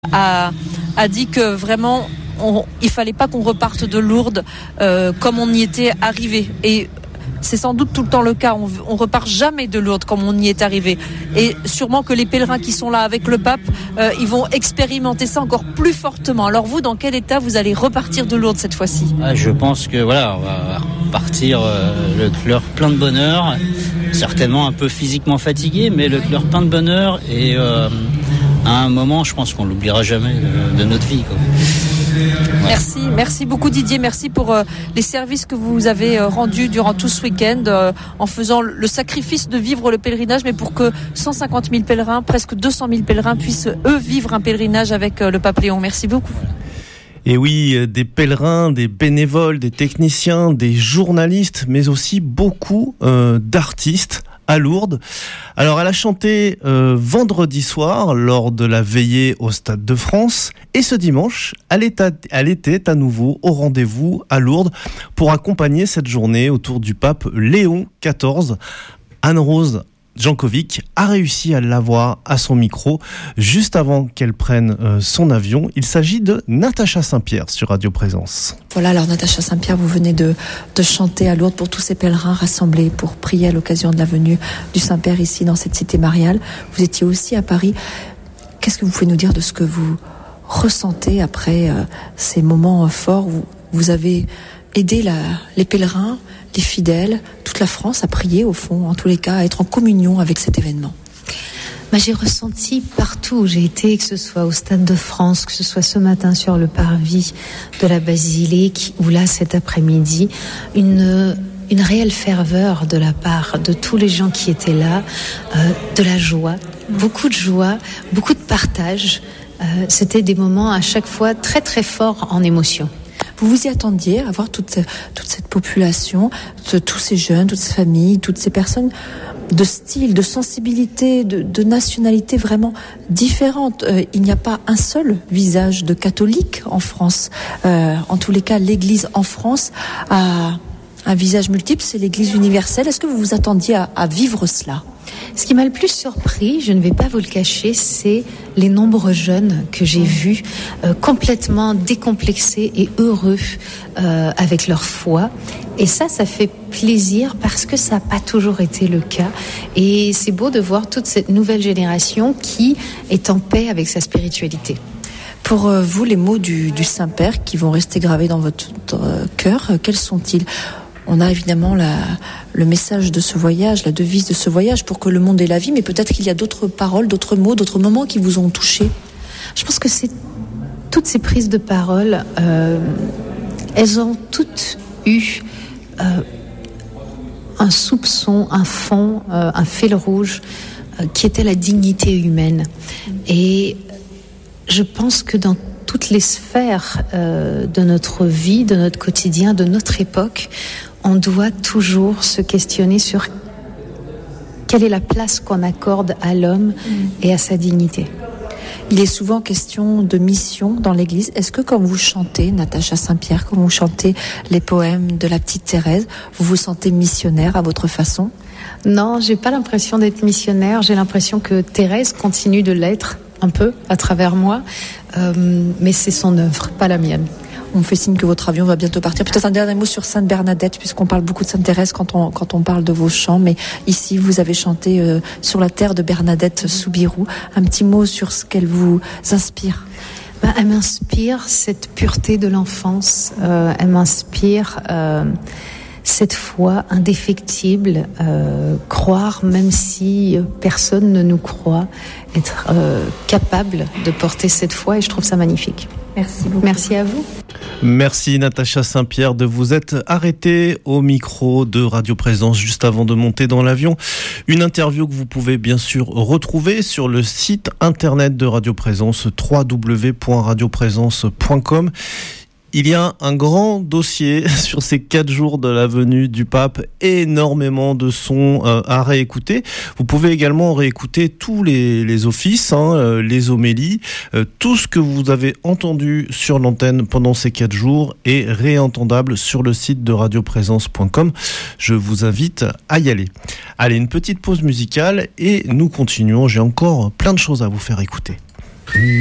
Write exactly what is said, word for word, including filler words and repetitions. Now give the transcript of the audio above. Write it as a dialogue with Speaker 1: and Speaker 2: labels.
Speaker 1: a, a dit que vraiment on, il fallait pas qu'on reparte de Lourdes euh, comme on y était arrivé. Et c'est sans doute tout le temps le cas. On, on repart jamais de Lourdes comme on y est arrivé. Et sûrement que les pèlerins qui sont là avec le pape, euh, ils vont expérimenter ça encore plus fortement. Alors vous, dans quel état vous allez repartir de Lourdes cette fois-ci ?
Speaker 2: Ah, je pense que voilà, on va repartir euh, le cœur plein de bonheur, certainement un peu physiquement fatigué, mais le cœur plein de bonheur et euh, à un moment, je pense qu'on l'oubliera jamais de, de notre vie, quoi. Ouais.
Speaker 1: Merci, merci beaucoup Didier, merci pour euh, les services que vous avez euh, rendus durant tout ce week-end euh, en faisant le sacrifice de vivre le pèlerinage, mais pour que cent cinquante mille pèlerins, presque deux cent mille pèlerins puissent eux vivre un pèlerinage avec euh, le pape Léon. Merci beaucoup.
Speaker 3: Et oui, des pèlerins, des bénévoles, des techniciens, des journalistes, mais aussi beaucoup euh, d'artistes à Lourdes. Alors elle a chanté euh, vendredi soir lors de la veillée au Stade de France et ce dimanche, elle, est à, elle était à nouveau au rendez-vous à Lourdes pour accompagner cette journée autour du pape Léon quatorze. Anne-Rose Jankovic a réussi à l'avoir à son micro juste avant qu'elle prenne euh, son avion. Il s'agit de Natacha Saint-Pierre sur Radio Présence.
Speaker 1: Voilà, alors Natacha Saint-Pierre, vous venez de, de chanter à Lourdes pour tous ces pèlerins rassemblés pour prier à l'occasion de la venue du Saint-Père ici dans cette cité mariale. Vous étiez aussi à Paris. Qu'est-ce que vous pouvez nous dire de ce que vous ressentez après euh, ces moments forts où vous avez aidé la, les pèlerins, les fidèles, toute la France à prier au fond, en tous les cas, à être en communion avec cet événement?
Speaker 4: Bah, j'ai ressenti partout où j'ai été, que ce soit au Stade de France, que ce soit ce matin sur le parvis de la basilique, ou là cet après-midi, une, une réelle ferveur de la part de tous les gens qui étaient là, euh, de la joie, beaucoup de joie, beaucoup de partage. Euh, c'était des moments à chaque fois très très forts en émotion.
Speaker 1: Vous vous y attendiez à voir toute, toute cette population, tous ces jeunes, toutes ces familles, toutes ces personnes de style, de sensibilité, de, de nationalité vraiment différentes. Euh, il n'y a pas un seul visage de catholique en France. Euh, en tous les cas, l'Église en France a un visage multiple, c'est l'Église universelle. Est-ce que vous vous attendiez à, à vivre cela ?
Speaker 4: Ce qui m'a le plus surpris, je ne vais pas vous le cacher, c'est les nombreux jeunes que j'ai vus euh, complètement décomplexés et heureux euh, avec leur foi. Et ça, ça fait plaisir parce que ça n'a pas toujours été le cas. Et c'est beau de voir toute cette nouvelle génération qui est en paix avec sa spiritualité.
Speaker 1: Pour vous, les mots du, du Saint-Père qui vont rester gravés dans votre euh, cœur, quels sont-ils ? On a évidemment la, le message de ce voyage, la devise de ce voyage pour que le monde ait la vie, mais peut-être qu'il y a d'autres paroles, d'autres mots, d'autres moments qui vous ont touché.
Speaker 4: Je pense que c'est toutes ces prises de parole, euh, elles ont toutes eu euh, un soupçon, un fond, euh, un fil rouge euh, qui était la dignité humaine. Et je pense que dans toutes les sphères euh, de notre vie, de notre quotidien, de notre époque, on doit toujours se questionner sur quelle est la place qu'on accorde à l'homme et à sa dignité.
Speaker 1: Il est souvent question de mission dans l'Église. Est-ce que quand vous chantez, Natacha Saint-Pierre, quand vous chantez les poèmes de la petite Thérèse, vous vous sentez missionnaire à votre façon ?
Speaker 4: Non, j'ai pas l'impression d'être missionnaire. J'ai l'impression que Thérèse continue de l'être un peu à travers moi, euh, mais c'est son œuvre, pas la mienne.
Speaker 1: On me fait signe que votre avion va bientôt partir. Peut-être un dernier mot sur Sainte Bernadette, puisqu'on parle beaucoup de Sainte Thérèse quand on, quand on parle de vos chants. Mais ici, vous avez chanté euh, sur la terre de Bernadette Soubirous. Un petit mot sur ce qu'elle vous inspire.
Speaker 4: Ben, elle m'inspire cette pureté de l'enfance. Euh, elle m'inspire euh, cette foi indéfectible. Euh, croire, même si personne ne nous croit, être euh, capable de porter cette foi. Et je trouve ça magnifique.
Speaker 1: Merci beaucoup.
Speaker 4: Merci à vous.
Speaker 3: Merci Natacha Saint-Pierre de vous être arrêtée au micro de Radio Présence juste avant de monter dans l'avion. Une interview que vous pouvez bien sûr retrouver sur le site internet de Radio Présence, w w w point radio présence point com. Il y a un grand dossier sur ces quatre jours de la venue du pape, énormément de sons euh, à réécouter. Vous pouvez également réécouter tous les, les offices, hein, euh, les homélies, euh, tout ce que vous avez entendu sur l'antenne pendant ces quatre jours est réentendable sur le site de radio présence point com. Je vous invite à y aller. Allez, une petite pause musicale et nous continuons. J'ai encore plein de choses à vous faire écouter.